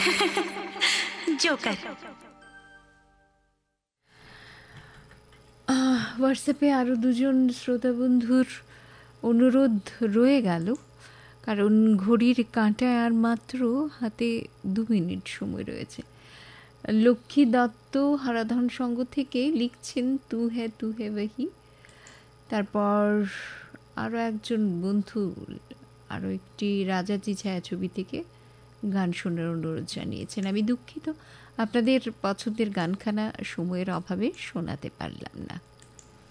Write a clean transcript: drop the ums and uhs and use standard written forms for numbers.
Joker. হোয়াটসঅ্যাপে আরও দুজন শ্রোতা বন্ধুর অনুরোধ রয়ে গেল, কারণ ঘড়ির কাঁটায় আর মাত্র হাতে 2 মিনিট সময় রয়েছে। লক্ষ্মী দত্ত হারাধন সঙ্গ থেকে লিখছেন তু হে ওহি। তারপর আরও একজন বন্ধু আরও একটি রাজাজি ছায়াছবি থেকে গান শোনার অনুরোধ জানিয়েছেন। আমি দুঃখিত, আপনাদের পছন্দের গানখানা সময়ের অভাবে শোনাতে পারলাম না।